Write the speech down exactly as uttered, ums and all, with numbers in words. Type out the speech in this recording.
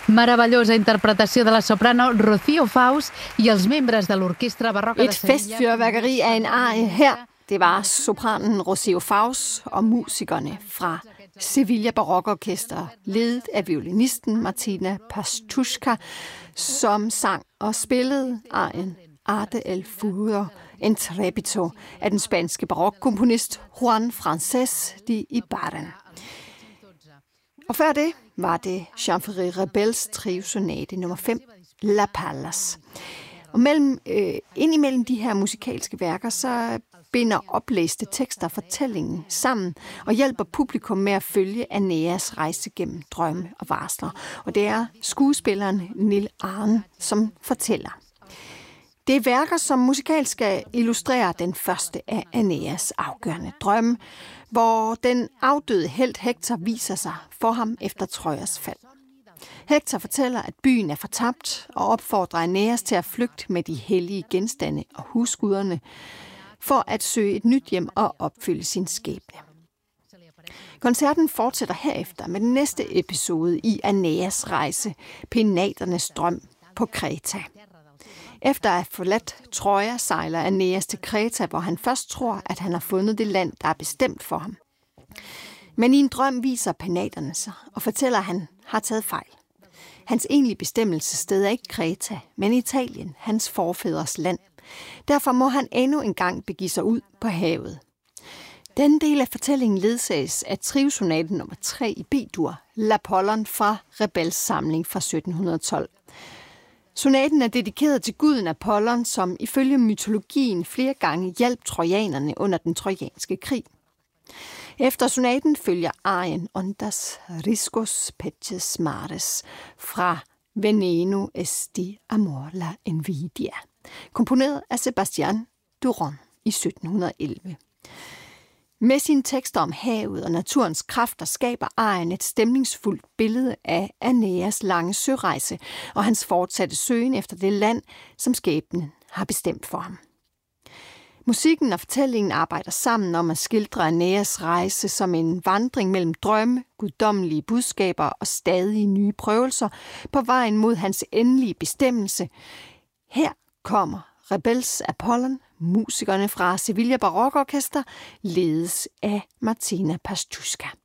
Meravellosa interpretació de la soprano Rocío Faus i els membres de l'orkestra barroca de Et Sevilla. festfyrværkeri af en arie her. Det var sopranen Rocío Faus og musikerne fra Sevilla Barokorkester, ledet af violinisten Martina Pastuszka, som sang og spillede arien Arte el Furor Intrepito af den spanske barokkomponist Juan Francés de Ibarra. Og før det var det Jean-Ferré Rebels Trio-sonate nummer fem, La Pallas. Og mellem, øh, indimellem de her musikalske værker, så binder oplæste tekster fortællingen sammen og hjælper publikum med at følge Aeneas rejse gennem drømme og varsler. Og det er skuespilleren Nil Arne, som fortæller. Det er værker, som musikalsk skal illustrere den første af Aeneas afgørende drømme, hvor den afdøde helt Hektor viser sig for ham efter Trojas fald. Hektor fortæller, at byen er fortabt og opfordrer Aeneas til at flygte med de hellige genstande og husguderne for at søge et nyt hjem og opfylde sin skæbne. Koncerten fortsætter herefter med den næste episode i Aeneas rejse, Penaternes drøm på Kreta. Efter at have forladt Troja, sejler Aeneas til Kreta, hvor han først tror, at han har fundet det land, der er bestemt for ham. Men i en drøm viser Penaterne sig og fortæller, at han har taget fejl. Hans egentlige bestemmelsessted er ikke Kreta, men Italien, hans forfædres land. Derfor må han endnu en gang begive sig ud på havet. Denne del af fortællingen ledsages af triosonaten nummer tre i B-dur, L'Apollon fra Rebels samling fra sytten tolv. Sonaten er dedikeret til guden Apollon, som ifølge mytologien flere gange hjalp trojanerne under den trojanske krig. Efter sonaten følger arien Ondas riscos peches mares fra Veneno esti amor la envidia, komponeret af Sebastian Durand i sytten elleve. Med sine tekster om havet og naturens kræfter skaber arien et stemningsfuldt billede af Aeneas lange sørejse og hans fortsatte søgen efter det land, som skæbnen har bestemt for ham. Musikken og fortællingen arbejder sammen om at skildre Aeneas rejse som en vandring mellem drømme, guddommelige budskaber og stadige nye prøvelser på vejen mod hans endelige bestemmelse. Her kommer Rebels Apollon, musikerne fra Sevilla Barokorkester, ledes af Martina Pastuszka.